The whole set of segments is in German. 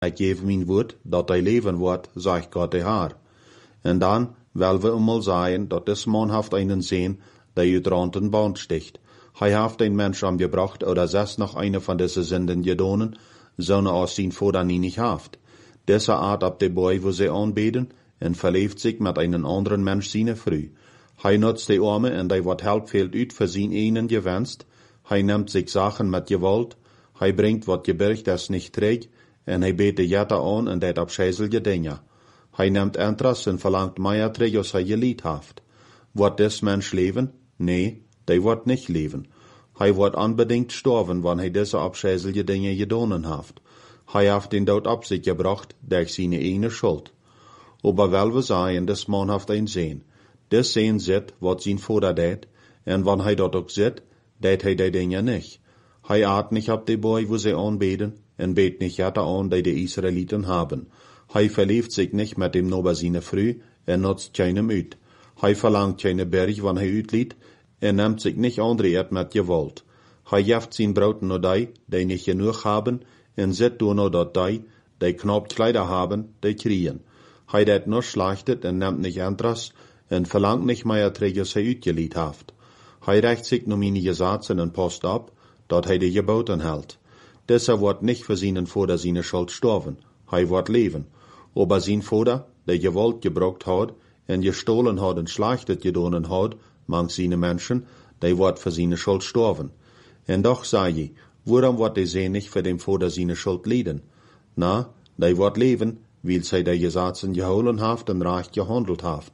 Ik geef mijn woord dat hij leven wordt, zegt God de Heer. En dan wel we eenmaal zeggen dat des man heeft einen Sinn, der uit ranten Band sticht. Hij heeft een Mensch angebracht oder zes noch eine von deze Sünden gedonen, zo'n als zijn Vater nie nicht haft. Deze Art ab de Boy, wo sie anbeten, en verleeft sich mit einen anderen Mensch seine Früh. Hij nutzt die Arme en die wat help fehlt uit für zijn einen gewenst. Hij nimmt sich Sachen mit Gewalt. Hij bringt wat gebirgt das nicht trägt, en hij beet de Jette an en dat abscheißelge Dinge. Hij nimmt Interesse en verlangt mehr trägt, als hij gelied haft. Wordt des Mensch leven? Nee, die wordt nicht leven. Hij wordt unbedingt sterven, wann hij diese abscheißelge Dinge gedonen haft. Hij heeft den Tod op zich gebracht, durch seine eigene Schuld. Aber wel we sagen, des man heeft een Sinn. Des Sinn zit, wat zijn Vater deed, en wann hij dat ook zit, deed hij die Dinge nicht. Hij aat nicht ab de Boy, wo sie anbeten, en beet nicht Jette an, die de Israeliten haben. Hij verlieft sich nicht mit dem Nober seine Früh, en nutzt keinem uit. Hij verlangt keine Berg, wann hij uitliet, en nimmt sich nicht andreert mit Gewalt. Hij jeft zijn Brauten nur die nicht genug haben, en zit door nur dat die knapp Kleider haben, die kriegen. Hij dat nur schlachtet en nimmt nicht Interesse, en verlangt nicht mehr trägt, als hij uitgelied haft. Hij recht sich nur meine Gesetze en post ab, dat hij de Geboten hält. Desser wordt nicht für seinen Vater seine Schuld sterben, hij wordt leven. Aber sein Vater, der Gewalt gebraucht hat, en gestohlen hat en schlachtet gedonen hat, manch seine Menschen, die wordt für seine Schuld sterben. En doch sag ich, warum wordt die sie nicht für den Vater seine Schuld leiden? Na, die wordt leven, weil sie die Gesetzen geholen haft en recht gehandelt haft.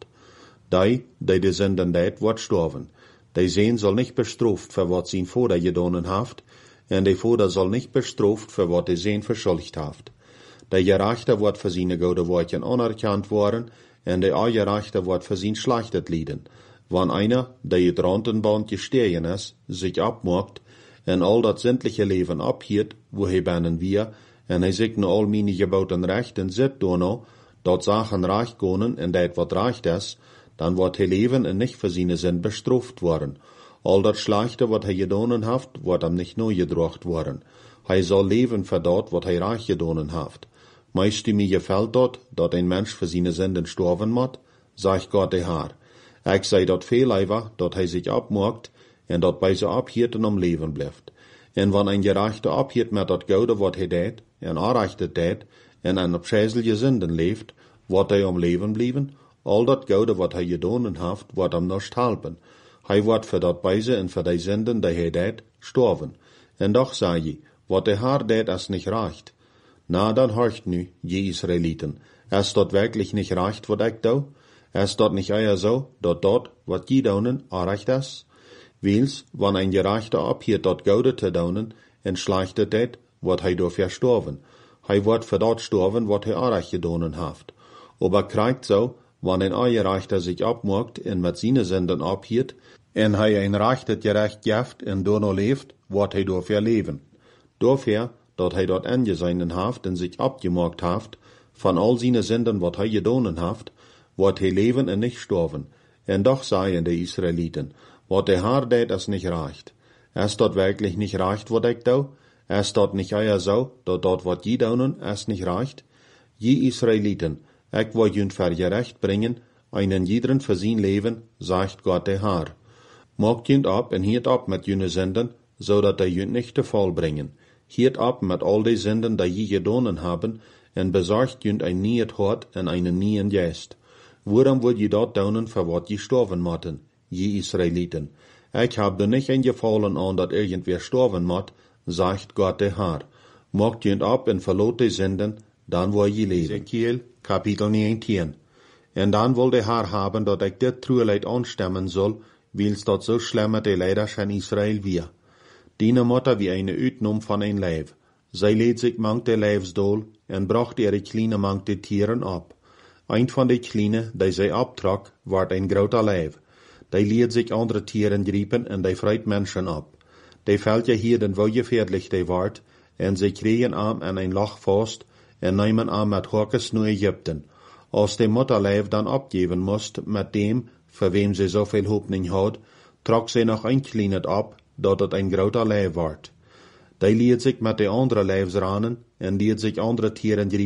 Die Sünden deed, wordt sterben. Die Sehn soll nicht bestraft für wat sein Vater gedonen haft, en der Vater soll nicht bestraft für wat die Sehn verschuldigt haft. Der Gerechte wordt für seine gute Worten anerkannt worden, en der Ungerechte wordt für sein schlachtet lieden. Wann einer, der het Rantenband gestehen ist, sich abmacht, en all dat sämtliche Leben abhiert, wo he bennen wir, en hij sich nur all meine Geboten recht en zit dono, dat Sachen recht gonen en dat wat recht is, dann wordt hij leven en nicht für seine Sinn bestraft worden. All dat Schlechte, wat hij gedonen haft, wordt hem nicht neu gedrocht worden. Hij soll leven für dat, wat hij recht gedonen haft. Meist mir gefällt dat ein Mensch für seine Sünden sterben moet, sagt Gott der Herr. Ich sei dat viel lieber, dat hij sich abmacht, en dat bei so abhiert en Leben bleibt. En wann ein Gerechter abhiert met dat Goude, wat hij deed, en aanrechtet deed, en een abscheißelge Sünden leeft, wordt hij Leben blijven, all dat Goude, wat hij gedonen haft, wordt hem nicht helpen. Hij wordt voor dat Beise en voor die Sünden, die hij deed, sterven. En doch sag ich, wat der Herr deed, is nicht recht. Na, dann horcht nu, je Israeliten, is dat wirklich nicht recht, wat ik doe? Is dat nicht eher so, dat, wat je donen, recht is? Wils, wann ein Gerechter abhiert dat Goude te donen, en schlachtet deed, wordt hij dafür sterven. Hij wordt voor dat sterven, wat hij recht gedonen haft. Aber krijgt so, wann ein Ungerechter sich abmacht en met seine Sünden abhiert, en hij ein rechtet gerecht geft en dono leeft, wordt hij dafür leven. Dafür, dat hij dat angeseinen haft en sich abgemacht haft, van all seine Sünden, wat hij gedonen haft, wordt hij leven en nicht sterven. En doch sagen die Israeliten, wat der Herr deed, is nicht recht. Is dat wirklich nicht recht, wat ik doe? Is dat nicht eher so, dat wat je donen, is nicht recht? Je Israeliten, ik wil jun ver gerecht bringen, einen jederen für sein Leben, sagt Gott der Herr. Maakt jun ab en hiert ab met june Sünden, zodat die jun nicht te Fall bringen. Hiert ab met all die Sünden, die je gedonen haben, en bezorgt jun ein nieuet Hort en einen nieuwen Geist. Waarom wil je dat donen voor wat je sterven moeten, je Israeliten? Ik heb er nicht eingefallen an, dat irgendwer sterven moet, sagt Gott der Herr. Maakt jun ab en verloot die Sünden, dan wil je leven. Ezekiel, Kapitel 19. En dan wil de Herr haben, dat ik dit trueleid anstemmen soll, wils dat so schlimme de Leiders in Israel wir. Diene Mutter wie eine Uitnum van een Leib. Zij leed zich mank de Leibsdol en bracht ihre kleine mank de Tieren ab. Ein van de kleine, die zij abtrak, werd een groter Leib. Die leed zich andere Tieren griepen en die vreit Menschen ab. Die fällt ja hier den wo gefährlich die ward, en zij kregen am en een lach vast, en nemen am met Horkes naar Ägypten. Als de Mutterleib dan abgeben moest met dem, voor wem ze zoveel hoopning had, trok zij nog een kleinet ab, dat het een groter Leib werd. Die liet sich met de andere lijfsranen en liet zich andere tieren